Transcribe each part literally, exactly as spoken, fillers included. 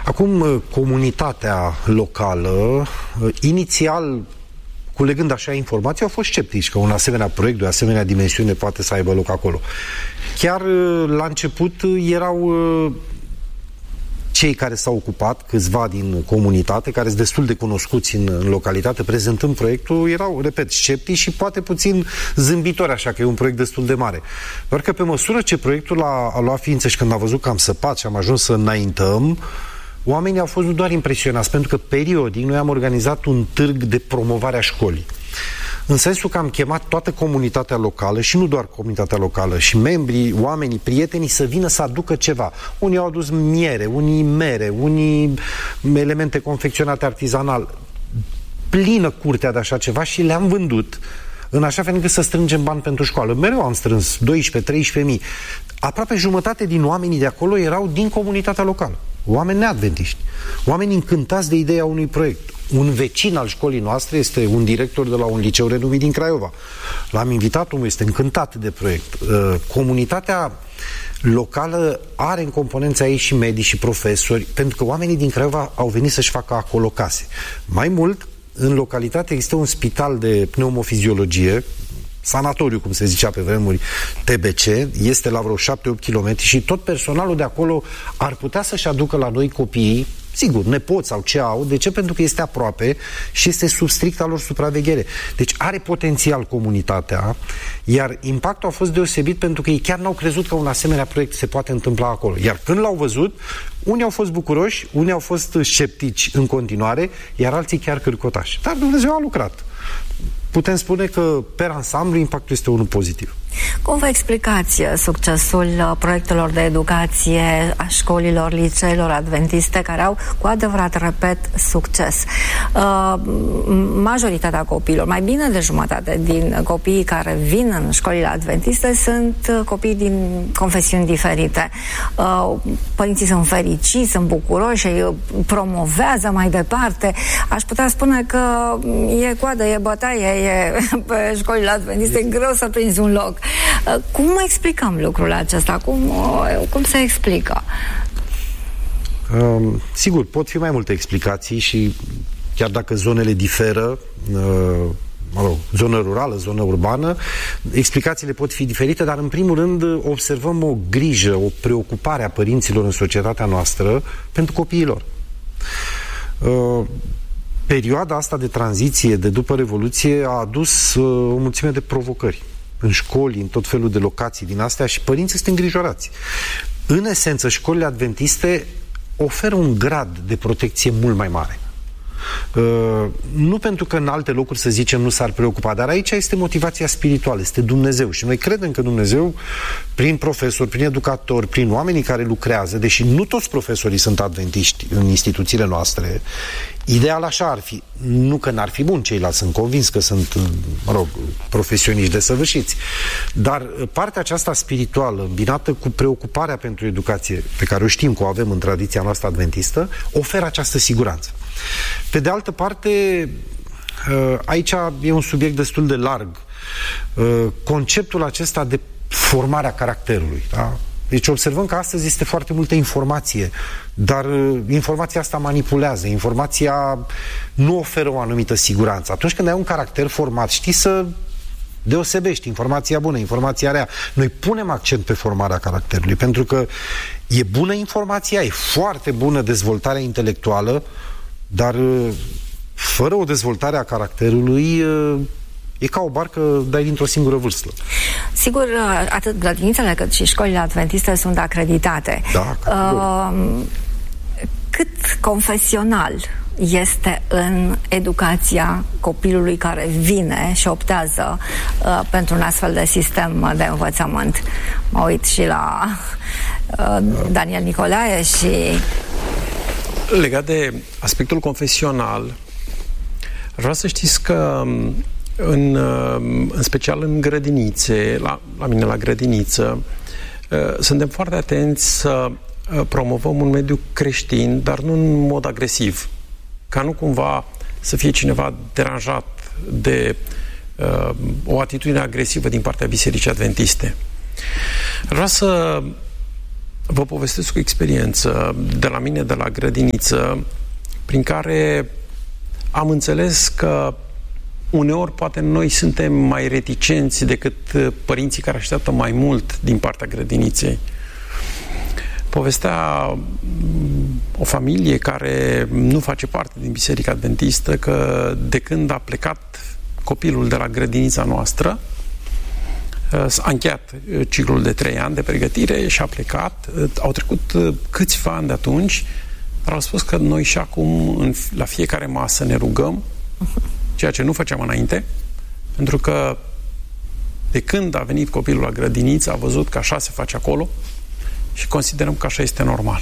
Acum, comunitatea locală, inițial, culegând așa informații, au fost sceptici că un asemenea proiect, de o asemenea dimensiune poate să aibă loc acolo. Chiar la început erau cei care s-au ocupat, câțiva din comunitate, care sunt destul de cunoscuți în, în localitate, prezentând proiectul, erau, repet, sceptici și poate puțin zâmbitori, așa că e un proiect destul de mare. Doar că pe măsură ce proiectul a, a luat ființă și când a văzut că am săpat și am ajuns să înaintăm, oamenii au fost nu doar impresionați, pentru că periodic noi am organizat un târg de promovare a școlii. În sensul că am chemat toată comunitatea locală și nu doar comunitatea locală, și membrii, oamenii, prietenii să vină să aducă ceva. Unii au adus miere, unii mere, unii elemente confecționate artizanal. Plină curtea de așa ceva și le-am vândut în așa fel încât să strângem bani pentru școală. Mereu am strâns doisprezece treisprezece mii. Aproape jumătate din oamenii de acolo erau din comunitatea locală. Oameni neadventiști. Oameni încântați de ideea unui proiect. Un vecin al școlii noastre este un director de la un liceu renumit din Craiova. L-am invitat, omul este încântat de proiect. Comunitatea locală are în componența ei și medici și profesori, pentru că oamenii din Craiova au venit să-și facă acolo case. Mai mult, în localitate există un spital de pneumofiziologie, sanatoriu, cum se zicea pe vremuri, T B C, este la vreo șapte opt kilometri și tot personalul de acolo ar putea să-și aducă la noi copiii, sigur, nepoți sau ce au. De ce? Pentru că este aproape și este sub stricta lor supraveghere. Deci are potențial comunitatea, iar impactul a fost deosebit pentru că ei chiar n-au crezut că un asemenea proiect se poate întâmpla acolo. Iar când l-au văzut, unii au fost bucuroși, unii au fost sceptici în continuare, iar alții chiar cârcotași. Dar Dumnezeu a lucrat. Putem spune că, per ansamblu, impactul este unul pozitiv. Cum vă explicați succesul proiectelor de educație a școlilor, liceelor adventiste care au, cu adevărat, repet, succes? Uh, majoritatea copiilor, mai bine de jumătate din copiii care vin în școlile adventiste sunt copii din confesiuni diferite. Uh, părinții sunt fericiți, sunt bucuroși, promovează mai departe. Aș putea spune că e coadă, e bătaie, e pe școlile adventiste, e greu să prinzi un loc. Cum explicăm lucrul acesta? Cum, cum se explică? Uh, sigur, pot fi mai multe explicații și chiar dacă zonele diferă, uh, mă rog, zonă rurală, zonă urbană, explicațiile pot fi diferite, dar în primul rând observăm o grijă, o preocupare a părinților în societatea noastră pentru copiii lor. Uh, perioada asta de tranziție de după Revoluție a adus uh, o mulțime de provocări în școli, în tot felul de locații din astea și părinții sunt îngrijorați. În esență, școlile adventiste oferă un grad de protecție mult mai mare. Uh, nu pentru că în alte locuri, să zicem, nu s-ar preocupa, dar aici este motivația spirituală, este Dumnezeu și noi credem că Dumnezeu, prin profesori, prin educatori, prin oamenii care lucrează, deși nu toți profesorii sunt adventiști în instituțiile noastre, ideal așa ar fi, nu că n-ar fi bun, ceilalți sunt convins că sunt, mă rog, profesioniști desăvârșiți, dar partea aceasta spirituală, îmbinată cu preocuparea pentru educație, pe care o știm că o avem în tradiția noastră adventistă, oferă această siguranță. Pe de altă parte, aici e un subiect destul de larg. Conceptul acesta de formarea caracterului, da? Deci observăm că astăzi este foarte multă informație, dar informația asta manipulează, informația nu oferă o anumită siguranță. Atunci când ai un caracter format, știi să deosebești informația bună, informația rea. Noi punem accent pe formarea caracterului, pentru că e bună informația, e foarte bună dezvoltarea intelectuală, dar fără o dezvoltare a caracterului e ca o barcă dai dintr-o singură vârstă. Sigur, atât grădinițele cât și școlile adventiste sunt acreditate. Da, uh, cât confesional este în educația copilului care vine și optează uh, pentru un astfel de sistem de învățământ? Mă uit și la uh, Daniel Nicolae și... Legat de aspectul confesional, vreau să știți că în, în special în grădinițe, la, la mine la grădiniță, suntem foarte atenți să promovăm un mediu creștin, dar nu în mod agresiv, ca nu cumva să fie cineva deranjat de uh, o atitudine agresivă din partea Bisericii Adventiste. Vreau să vă povestesc o experiență de la mine, de la grădiniță, prin care am înțeles că uneori poate noi suntem mai reticenți decât părinții care așteaptă mai mult din partea grădiniței. Povestea o familie care nu face parte din Biserica Adventistă că de când a plecat copilul de la grădinița noastră, a încheiat ciclul de trei ani de pregătire și a plecat. Au trecut câțiva ani de atunci, dar au spus că noi și acum în, la fiecare masă ne rugăm, ceea ce nu făceam înainte, pentru că de când a venit copilul la grădiniță, a văzut că așa se face acolo și considerăm că așa este normal.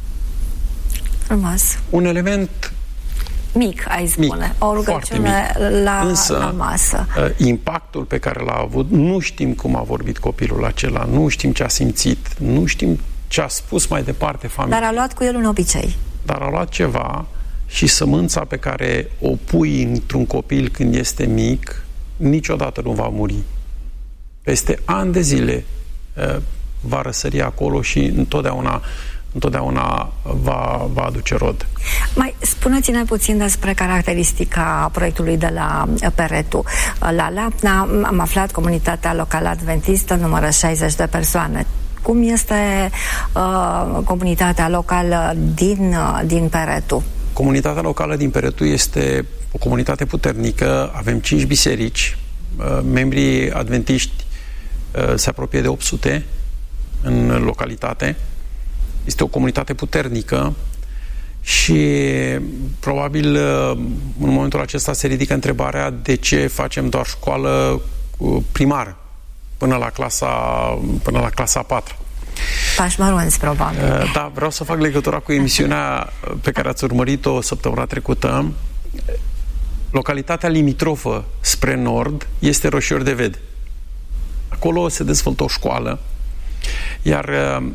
Frumos. Un element mic, ai spune. Mic, o rugăciune la, Însă, la masă. Impactul pe care l-a avut, nu știm cum a vorbit copilul acela, nu știm ce a simțit, nu știm ce a spus mai departe familiei. Dar a luat cu el un obicei. Dar a luat ceva și sămânța pe care o pui într-un copil când este mic, niciodată nu va muri. Peste ani de zile va răsări acolo și întotdeauna întotdeauna va, va aduce rod. Mai spuneți-ne puțin despre caracteristica proiectului de la Peretu. La Lapna am aflat comunitatea locală adventistă numără șaizeci de persoane. Cum este uh, comunitatea locală din, uh, din Peretu? Comunitatea locală din Peretu este o comunitate puternică. Avem cinci biserici. Uh, membrii adventiști uh, se apropie de opt sute în localitate. Este o comunitate puternică și probabil în momentul acesta se ridică întrebarea de ce facem doar școală primară până la clasa, până la clasa a patra. Pași mărunți, probabil. Da, vreau să fac legătura cu emisiunea pe care ați urmărit-o săptămâna trecută. Localitatea limitrofă spre nord este Roșiori de Vede. Acolo se dezvoltă o școală, iar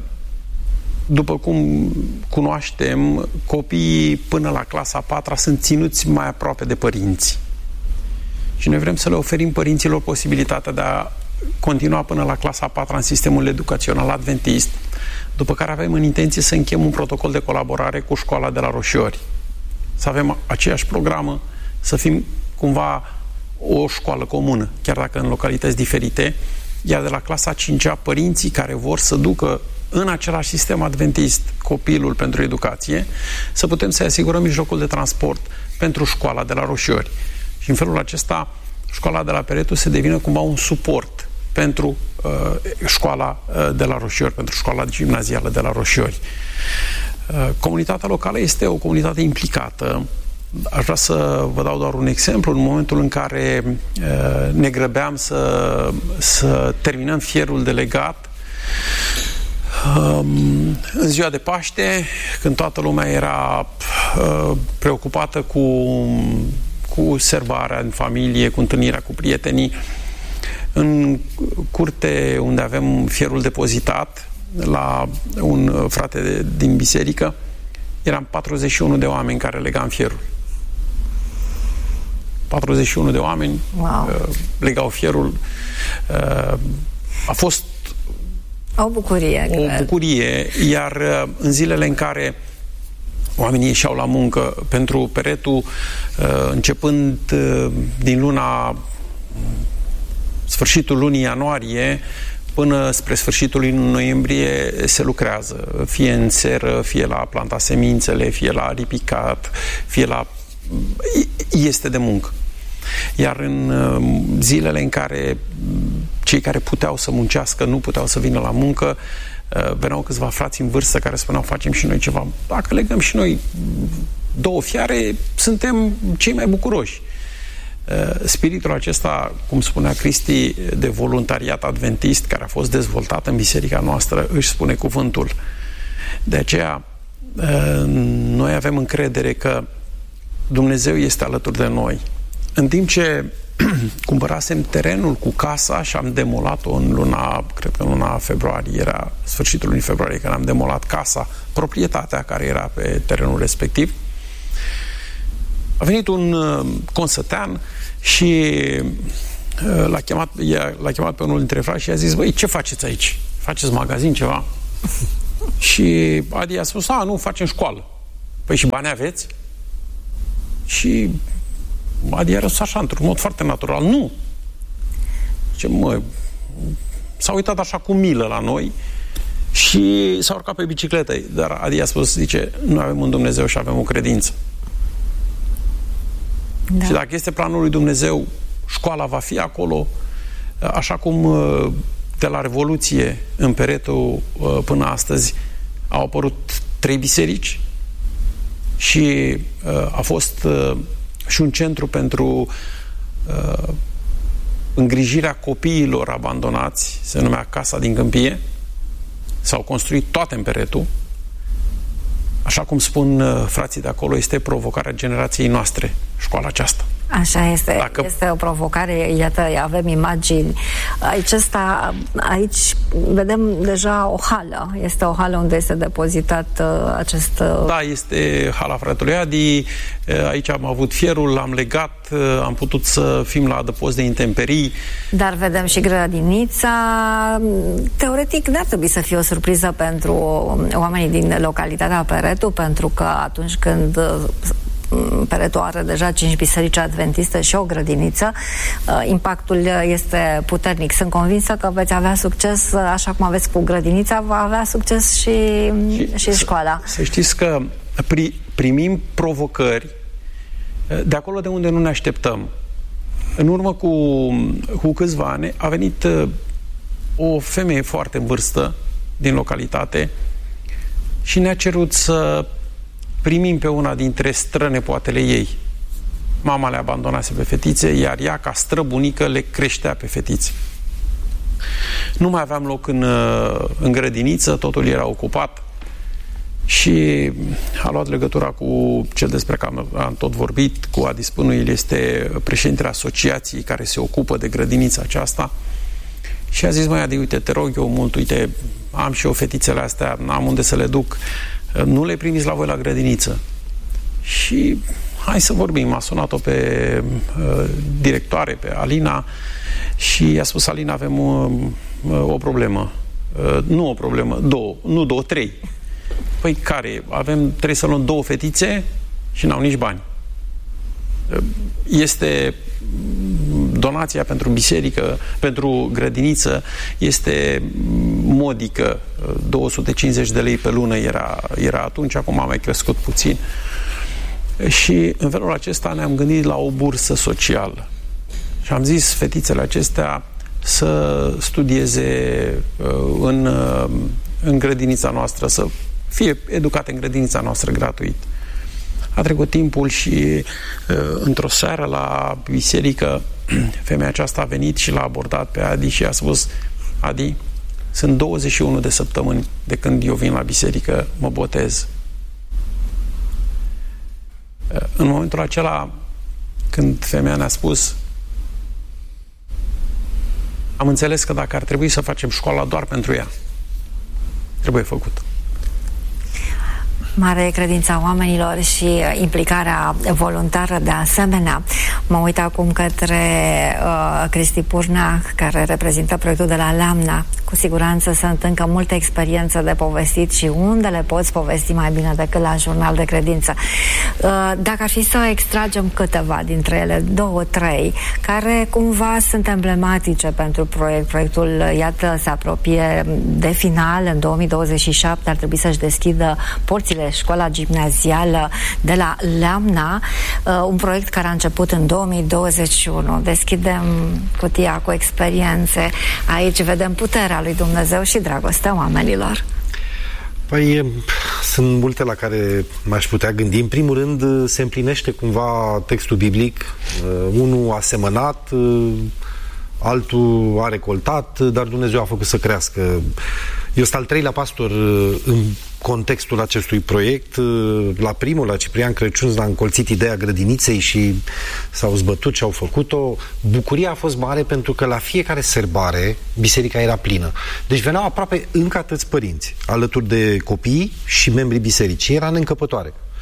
după cum cunoaștem, copiii până la clasa a patra sunt ținuți mai aproape de părinți. Și noi vrem să le oferim părinților posibilitatea de a continua până la clasa a patra în sistemul educațional adventist, după care avem în intenție să încheiem un protocol de colaborare cu școala de la Roșiori. Să avem aceeași programă, să fim cumva o școală comună, chiar dacă în localități diferite, iar de la clasa a cincea, părinții care vor să ducă în același sistem adventist copilul pentru educație, să putem să-i asigurăm mijlocul de transport pentru școala de la Roșiori. Și în felul acesta, școala de la Peretu se devine cumva un suport pentru uh, școala uh, de la Roșiori, pentru școala gimnazială de la Roșiori. Uh, comunitatea locală este o comunitate implicată. Aș vrea să vă dau doar un exemplu. În momentul în care uh, ne grăbeam să, să terminăm fierul de legat, în ziua de Paște, când toată lumea era uh, preocupată cu, cu servarea în familie, cu întâlnirea cu prietenii, în curte unde avem fierul depozitat la un frate din biserică, eram patruzeci și unu de oameni care legam fierul. patruzeci și unu de oameni wow. uh, legau fierul. Uh, a fost O bucurie. O cred. bucurie, iar în zilele în care oamenii ieșeau la muncă pentru Peretu, începând din luna, sfârșitul lunii ianuarie până spre sfârșitul lunii noiembrie se lucrează, fie în seră, fie la planta semințele, fie la ripicat, fie la... este de muncă. Iar în zilele în care cei care puteau să muncească nu puteau să vină la muncă, veneau câțiva frați în vârstă care spuneau, facem și noi ceva. Dacă legăm și noi două fiare, suntem cei mai bucuroși. Spiritul acesta, cum spunea Cristi, de voluntariat adventist, care a fost dezvoltat în biserica noastră, își spune cuvântul. De aceea, noi avem încredere că Dumnezeu este alături de noi. În timp ce cumpărasem terenul cu casa și am demolat-o în luna, cred că în luna februarie, era sfârșitul lunii februarie, când am demolat casa, proprietatea care era pe terenul respectiv, a venit un uh, consătean și uh, l-a chemat, l-a chemat pe unul dintre frați și a zis, băi, ce faceți aici? Faceți magazin, ceva? Și Adi a spus, a, nu, facem școală. Păi și bani aveți? Și Adi a răspuns așa, într-un mod foarte natural, nu. Ce mă, s-a uitat așa cu milă la noi și s-a urcat pe bicicletă. Dar Adi a spus, zice, noi avem un Dumnezeu și avem o credință. Da. Și dacă este planul lui Dumnezeu, școala va fi acolo, așa cum de la Revoluție în Peretul până astăzi au apărut trei biserici și a fost și un centru pentru îngrijirea copiilor abandonați, se numea Casa din Câmpie. S-au construit toate în Peretul. Așa cum spun uh, frații de acolo, este provocarea generației noastre, școala aceasta. Așa este, Dacă... este o provocare, iată, avem imagini. Aici, ăsta, aici vedem deja o hală, este o hală unde este depozitat uh, acest... Uh... Da, este hala fratelui Adi, uh, aici am avut fierul, l-am legat, uh, am putut să fim la adăpost de intemperii. Dar vedem și grădinița. Teoretic n-ar trebui să fie o surpriză pentru oamenii din localitatea Peretu, pentru că atunci când Peretul are deja cinci biserici adventiste și o grădiniță, impactul este puternic. Sunt convinsă că veți avea succes, așa cum aveți cu grădinița, va avea succes și, și, și școala. Să, să știți că pri, primim provocări de acolo de unde nu ne așteptăm. În urmă cu, cu câțiva ani a venit o femeie foarte în vârstă din localitate și ne-a cerut să primim pe una dintre strănepoatele ei. Mama le abandonase pe fetițe, iar ea, ca străbunică, le creștea pe fetițe. Nu mai aveam loc în, în grădiniță, totul era ocupat și a luat legătura cu cel despre care am, am tot vorbit, cu Adi Spânu. El este președintele asociației care se ocupă de grădinița aceasta și a zis, măi Adi, uite, te rog eu mult, uite, am și eu fetițele astea, n-am unde să le duc, nu le primiți la voi la grădiniță. Și hai să vorbim. A sunat-o pe uh, directoare, pe Alina, și i-a spus, Alina, avem uh, o problemă. Uh, nu o problemă, două, nu două, trei. Păi care? Avem, trebuie să luăm două fetițe și n-au nici bani. Uh, este donația pentru biserică, pentru grădiniță, este modică, două sute cincizeci de lei pe lună era, era atunci, acum a mai crescut puțin. Și în felul acesta ne-am gândit la o bursă socială. Și am zis fetițele acestea să studieze în, în grădinița noastră, să fie educate în grădinița noastră gratuit. A trecut timpul și într-o seară la biserică femeia aceasta a venit și l-a abordat pe Adi și a spus, Adi, sunt douăzeci și unu de săptămâni de când eu vin la biserică, mă botez. În momentul acela, când femeia ne-a spus, am înțeles că dacă ar trebui să facem școala doar pentru ea, trebuie făcut. Mare credința oamenilor și implicarea voluntară de asemenea. Mă uit acum către uh, Cristi Purnea, care reprezintă proiectul de la Leamna. Cu siguranță sunt încă multe experiențe de povestit și unde le poți povesti mai bine decât la Jurnal de Credință. Uh, dacă ar fi să extragem câteva dintre ele, două, trei, care cumva sunt emblematice pentru proiect. Proiectul, iată, se apropie de final. În două mii douăzeci și șapte ar trebui să-și deschidă porțile școala gimnazială de la Leamna, uh, un proiect care a început în două mii douăzeci și unu. Deschidem cutia cu experiențe. Aici vedem puterea lui Dumnezeu și dragostea oamenilor. Păi, sunt multe la care m-aș putea gândi. În primul rând, se împlinește cumva textul biblic. Uh, unul a semănat, uh, altul a recoltat, dar Dumnezeu a făcut să crească. Eu sunt al treilea pastor în contextul acestui proiect. La primul, la Ciprian Crăciun, s-a încolțit ideea grădiniței și s-au zbătut și au făcut-o. Bucuria a fost mare pentru că la fiecare sărbare biserica era plină. Deci veneau aproape încă atâți părinți alături de copii și membrii bisericii. Era în încăpătoare.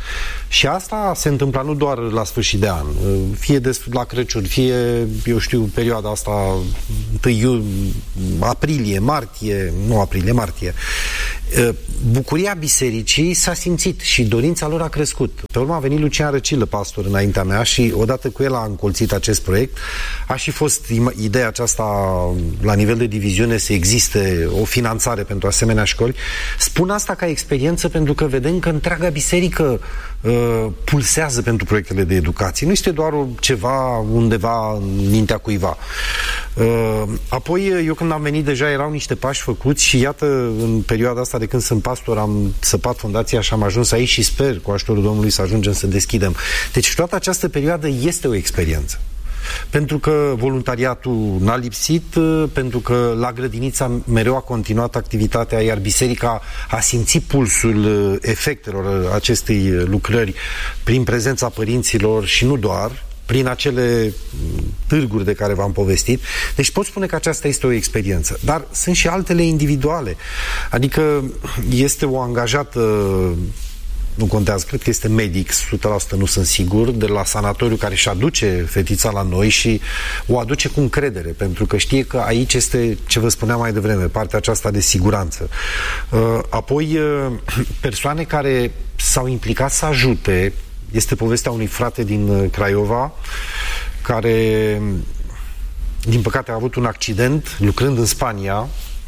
Și asta se întâmpla nu doar la sfârșit de an, fie de, la Crăciun, fie, eu știu, perioada asta, întâi aprilie, martie, nu aprilie, martie. Bucuria bisericii s-a simțit și dorința lor a crescut. Pe urmă a venit Lucian Răcilă, pastor, înaintea mea, și odată cu el a încolțit acest proiect. A și fost ideea aceasta la nivel de diviziune să existe o finanțare pentru asemenea școli. Spun asta ca experiență pentru că vedem că întreaga biserică uh, pulsează pentru proiectele de educație. Nu este doar ceva undeva în mintea cuiva. Uh, apoi, eu când am venit, deja erau niște pași făcuți și iată, în perioada asta de când sunt pastor, am săpat fundația și am ajuns aici și sper, cu ajutorul Domnului, să ajungem să deschidem. Deci toată această perioadă este o experiență. Pentru că voluntariatul n-a lipsit, pentru că la grădinița mereu a continuat activitatea, iar biserica a simțit pulsul efectelor acestei lucrări prin prezența părinților și nu doar, prin acele târguri de care v-am povestit. Deci pot spune că aceasta este o experiență. Dar sunt și altele individuale. Adică este o angajată, nu contează, cred că este medic, o sută la sută nu sunt sigur, de la sanatoriu, care își aduce fetița la noi și o aduce cu încredere, pentru că știe că aici este, ce vă spuneam mai devreme, partea aceasta de siguranță. Apoi, persoane care s-au implicat să ajute. Este povestea unui frate din Craiova care, din păcate, a avut un accident lucrând în Spania,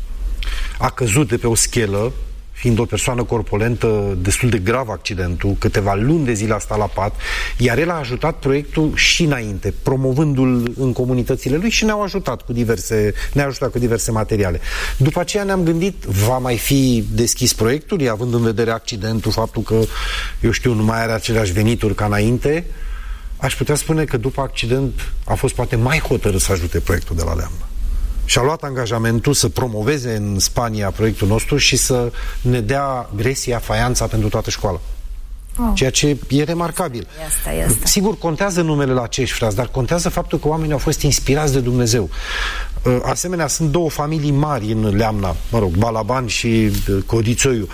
a căzut de pe o schelă, fiind o persoană corpulentă, destul de grav accidentul, câteva luni de zile a stat la pat, iar el a ajutat proiectul și înainte, promovându-l în comunitățile lui, și ne-au ajutat cu diverse, ne-a ajutat cu diverse materiale. După aceea ne-am gândit, va mai fi deschis proiectul, având în vedere accidentul, faptul că, eu știu, nu mai are aceleași venituri ca înainte. Aș putea spune că după accident a fost poate mai hotărât să ajute proiectul de la Leamna. Și a luat angajamentul să promoveze în Spania proiectul nostru și să ne dea gresia, faianța pentru toată școala. Oh. Ceea ce e remarcabil. Este, este. Sigur, contează numele la acești frați, dar contează faptul că oamenii au fost inspirați de Dumnezeu. Asemenea, sunt două familii mari în Leamna, mă rog, Balaban și Codițoiu.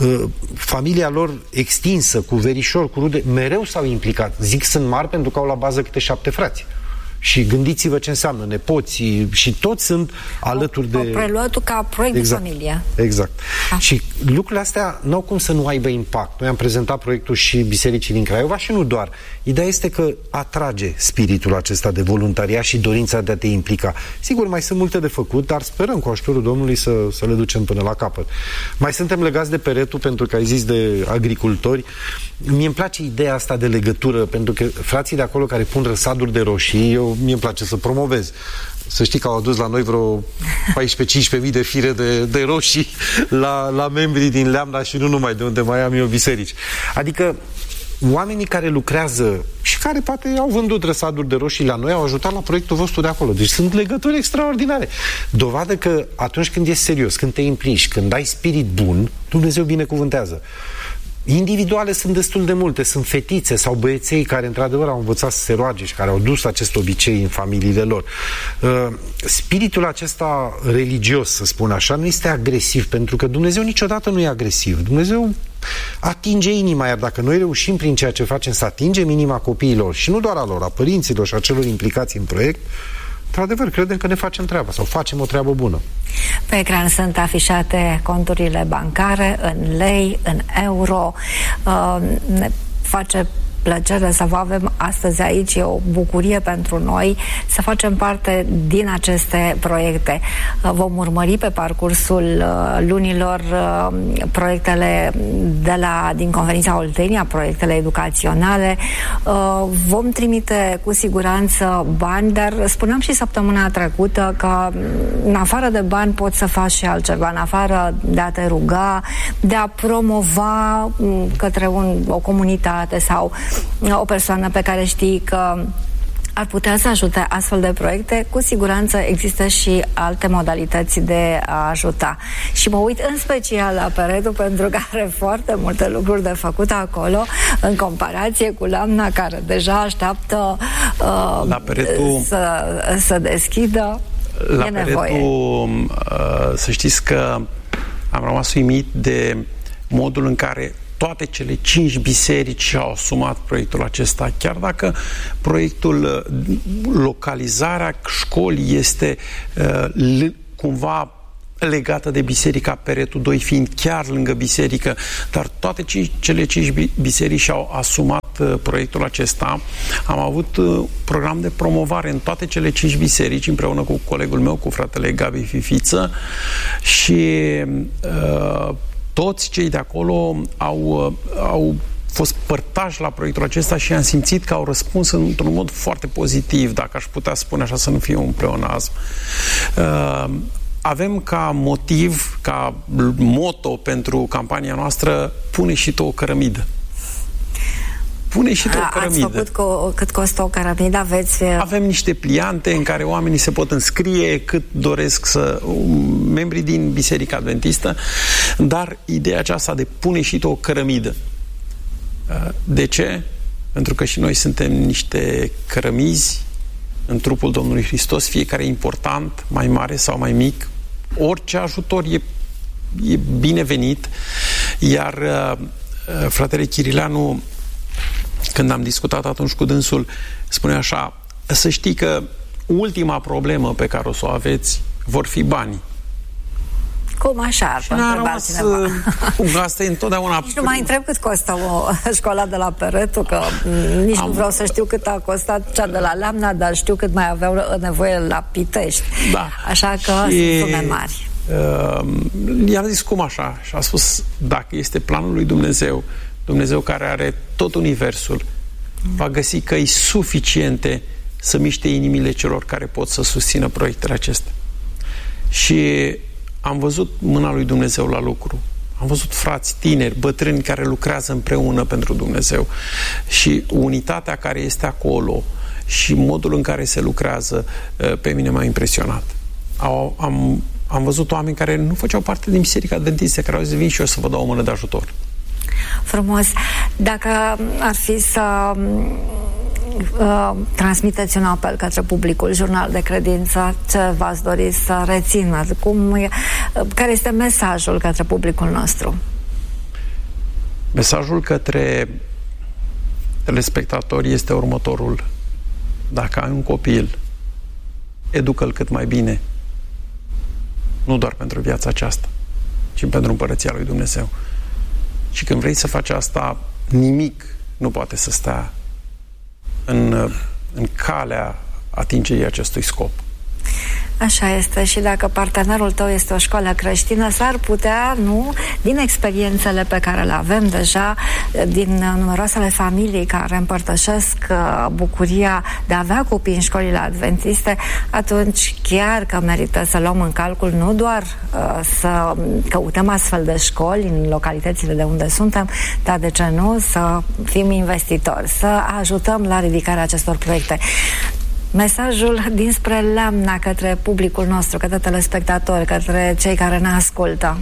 Familia lor extinsă, cu verișori, cu rude, mereu s-au implicat. Zic sunt mari pentru că au la bază câte șapte frați. Și gândiți-vă ce înseamnă, nepoții și toți sunt alături de... Au preluat ca proiect exact, de familie. Exact. Ah. Și lucrurile astea n-au cum să nu aibă impact. Noi am prezentat proiectul și bisericii din Craiova și nu doar. Ideea este că atrage spiritul acesta de voluntariat și dorința de a te implica. Sigur, mai sunt multe de făcut, dar sperăm cu ajutorul Domnului să, să le ducem până la capăt. Mai suntem legați de peretul, pentru că ai zis de agricultori. Mie îmi place ideea asta de legătură, pentru că frații de acolo care pun răsaduri de roșii, eu mie îmi place să promovez. Să știi că au adus la noi vreo paisprezece-cincisprezece mii de fire de, de roșii la, la membrii din Leamna și nu numai, de unde mai am eu biserici. Adică oamenii care lucrează și care poate au vândut răsaduri de roșii la noi au ajutat la proiectul vostru de acolo. Deci sunt legături extraordinare. Dovadă că atunci când ești serios, când te implici, când ai spirit bun, Dumnezeu binecuvântează. Individuale sunt destul de multe, sunt fetițe sau băieței care într-adevăr au învățat să se roage și care au dus acest obicei în familiile lor. Uh, spiritul acesta religios, să spun așa, nu este agresiv, pentru că Dumnezeu niciodată nu e agresiv. Dumnezeu atinge inima, iar dacă noi reușim prin ceea ce facem să atingem inima copiilor și nu doar a lor, a părinților și a celor implicați în proiect, într-adăvăr, credem că ne facem treaba sau facem o treabă bună. Pe ecran sunt afișate conturile bancare în lei, în euro. Uh, ne face plăcere să vă avem astăzi aici. E o bucurie pentru noi să facem parte din aceste proiecte. Vom urmări pe parcursul lunilor proiectele de la, din Conferința Oltenia, proiectele educaționale. Vom trimite cu siguranță bani, dar spuneam și săptămâna trecută că în afară de bani poți să faci și altceva, în afară de a te ruga, de a promova către un, o comunitate sau o persoană pe care știi că ar putea să ajute astfel de proiecte, cu siguranță există și alte modalități de a ajuta. Și mă uit în special la peretul, pentru că are foarte multe lucruri de făcut acolo, în comparație cu Leamna, care deja așteaptă uh, la peretul, să, să deschidă. La e peretul, nevoie. Uh, să știți că am rămas uimit de modul în care toate cele cinci biserici și-au asumat proiectul acesta, chiar dacă proiectul, localizarea școlii este uh, cumva legată de biserica Peretul doi, fiind chiar lângă biserică, dar toate cinci, cele cinci biserici și-au asumat uh, proiectul acesta. Am avut uh, program de promovare în toate cele cinci biserici, împreună cu colegul meu, cu fratele Gabi Fifiță, și uh, toți cei de acolo au, uh, au fost părtași la proiectul acesta și am simțit că au răspuns într-un mod foarte pozitiv, dacă aș putea spune așa, să nu fie un pleonasm. Uh, Avem ca motiv, ca motto pentru campania noastră, pune și tu o cărămidă. Pune și tu o cărămidă. Ați făcut co- cât costă o cărămidă? Aveți... Avem niște pliante în care oamenii se pot înscrie cât doresc să... membrii din Biserica Adventistă, dar ideea aceasta de pune și tu o cărămidă. De ce? Pentru că și noi suntem niște cărămizi în trupul Domnului Hristos, fiecare important, mai mare sau mai mic. Orice ajutor e, e binevenit. Iar uh, fratele Chirileanu, când am discutat atunci cu dânsul, spune așa: să știi că ultima problemă pe care o să o aveți vor fi banii. Cum așa? Și n-a rămas, asta e întotdeauna... Nici nu mai întreb cât costă o școala de la Peretul, că nici Am... nu vreau să știu cât a costat cea de la Leamna, dar știu cât mai aveau nevoie la Pitești. Da. Așa că și... sunt sume mari. Uh, i-a zis cum așa? Și a spus, dacă este planul lui Dumnezeu, Dumnezeu care are tot universul, mm. va găsi căi suficiente să miște inimile celor care pot să susțină proiectele acestea. Și am văzut mâna lui Dumnezeu la lucru. Am văzut frați tineri, bătrâni care lucrează împreună pentru Dumnezeu. Și unitatea care este acolo și modul în care se lucrează, pe mine m-a impresionat. Am, am, am văzut oameni care nu făceau parte din Biserica Adventistă, care au zis, vin și eu să vă dau o mână de ajutor. Frumos. Dacă ar fi să Uh, transmiteți un apel către publicul Jurnal de Credință, ce v-ați dori să rețină? Cum, uh, care este mesajul către publicul nostru? Mesajul către telespectatori este următorul: dacă ai un copil, educă-l cât mai bine, nu doar pentru viața aceasta, ci pentru Împărăția lui Dumnezeu. Și când vrei să faci asta, nimic nu poate să stea În, în calea atingerii acestui scop. Așa este. Și dacă partenerul tău este o școală creștină, s-ar putea, nu, din experiențele pe care le avem deja, din numeroasele familii care împărtășesc bucuria de a avea copii în școlile adventiste, atunci chiar că merită să luăm în calcul nu doar uh, să căutăm astfel de școli în localitățile de unde suntem, dar de ce nu să fim investitori, să ajutăm la ridicarea acestor proiecte. Mesajul dinspre Leamna către publicul nostru, către telespectatori, către cei care ne ascultă.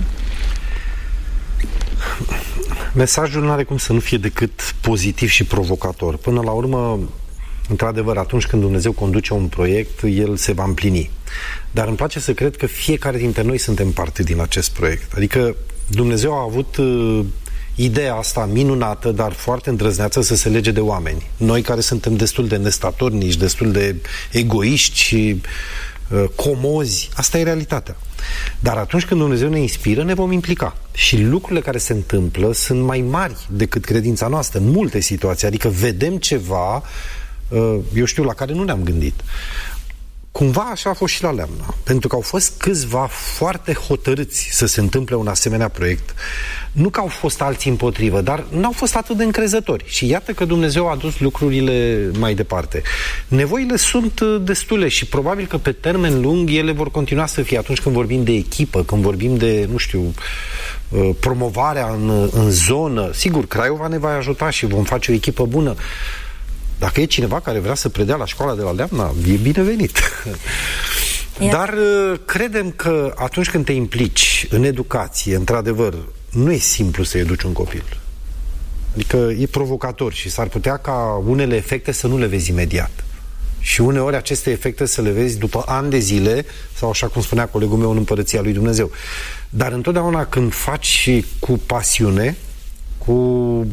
Mesajul nu are cum să nu fie decât pozitiv și provocator. Până la urmă, într-adevăr, atunci când Dumnezeu conduce un proiect, el se va împlini. Dar îmi place să cred că fiecare dintre noi suntem parte din acest proiect. Adică Dumnezeu a avut uh, ideea asta minunată, dar foarte îndrăzneață, să se lege de oameni. Noi care suntem destul de nestatornici, destul de egoiști și uh, comozi, asta e realitatea. Dar atunci când Dumnezeu ne inspiră, ne vom implica. Și lucrurile care se întâmplă sunt mai mari decât credința noastră în multe situații. Adică vedem ceva, uh, eu știu, la care nu ne-am gândit. Cumva așa a fost și la Leamna, pentru că au fost câțiva foarte hotărâți să se întâmple un asemenea proiect. Nu că au fost alții împotrivă, dar n-au fost atât de încrezători. Și iată că Dumnezeu a dus lucrurile mai departe. Nevoile sunt destule și probabil că pe termen lung ele vor continua să fie, atunci când vorbim de echipă, când vorbim de, nu știu, promovarea în, în zonă. Sigur, Craiova ne va ajuta și vom face o echipă bună. Dacă e cineva care vrea să predea la școala de la Leamna, e binevenit. Dar credem că atunci când te implici în educație, într-adevăr, nu e simplu să educi un copil. Adică e provocator și s-ar putea ca unele efecte să nu le vezi imediat. Și uneori aceste efecte să le vezi după ani de zile, sau așa cum spunea colegul meu, în Împărăția lui Dumnezeu. Dar întotdeauna când faci cu pasiune, cu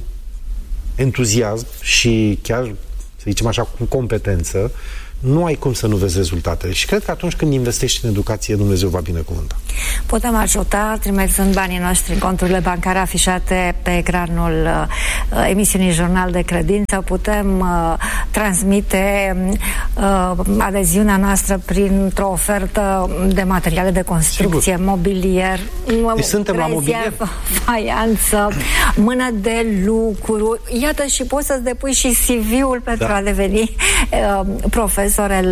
entuziasm și chiar, să zicem așa, cu competență, nu ai cum să nu vezi rezultatele. Și cred că atunci când investești în educație, Dumnezeu va binecuvânta. Putem ajuta trimițând banii noștri în conturile bancare afișate pe ecranul uh, emisiunii Jurnal de Credință. Putem uh, transmite uh, adeziunea noastră printr-o ofertă de materiale de construcție, sigur, mobilier, deci suntem la mobilier, faianță, mână de lucru. Iată, și poți să-ți depui și C V-ul pentru da. a deveni uh, profesor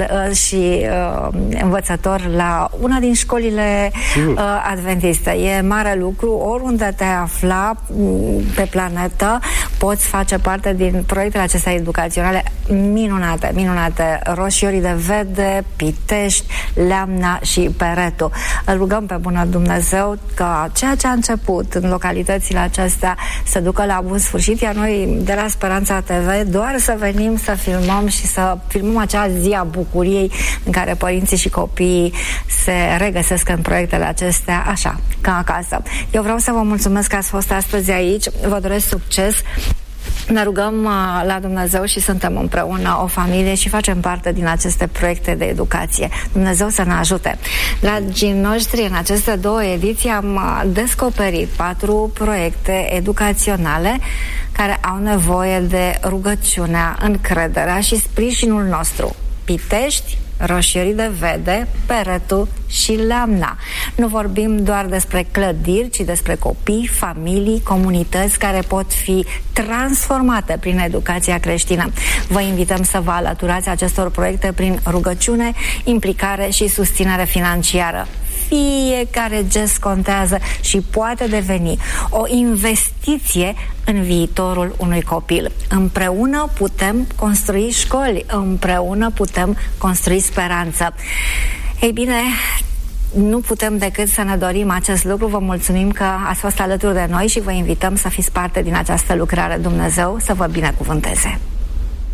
și uh, învățător la una din școlile uh, adventiste. E mare lucru, oriunde te afla pe planetă, poți face parte din proiectele acestea educaționale minunate, minunate. Roșiorii de Vede, Pitești, Leamna și Peretu. Îl rugăm pe bună Dumnezeu ca ceea ce a început în localitățile acestea să ducă la bun sfârșit, iar noi de la Speranța T V doar să venim să filmăm și să filmăm acea zi a bucuriei în care părinții și copiii se regăsesc în proiectele acestea așa, ca acasă. Eu vreau să vă mulțumesc că ați fost astăzi aici, vă doresc succes. Ne rugăm la Dumnezeu și suntem împreună o familie și facem parte din aceste proiecte de educație. Dumnezeu să ne ajute. Dragii noștri, în aceste două ediții am descoperit patru proiecte educaționale care au nevoie de rugăciunea, încrederea și sprijinul nostru. Pitești, Roșiorii de Vede, Peretu și Leamna. Nu vorbim doar despre clădiri, ci despre copii, familii, comunități care pot fi transformate prin educația creștină. Vă invităm să vă alăturați acestor proiecte prin rugăciune, implicare și susținere financiară. Fiecare gest contează și poate deveni o investiție în viitorul unui copil. Împreună putem construi școli, împreună putem construi speranță. Ei bine, nu putem decât să ne dorim acest lucru. Vă mulțumim că ați fost alături de noi și vă invităm să fiți parte din această lucrare. Dumnezeu să vă binecuvânteze!